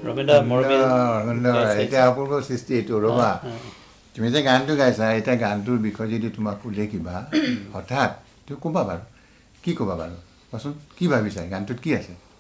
এতিয়া অপূৰ্ব সৃষ্টি এইটো ৰ'বা তুমি যে গানটো গাইছা এতিয়া গানটোৰ বিষয়ে যদি তোমাক সোধে কিবা হঠাৎ তুমি ক'বা বাৰু কি ক'বা বাৰু কোৱাচোন কি ভাবিছা গানটোত কি আছে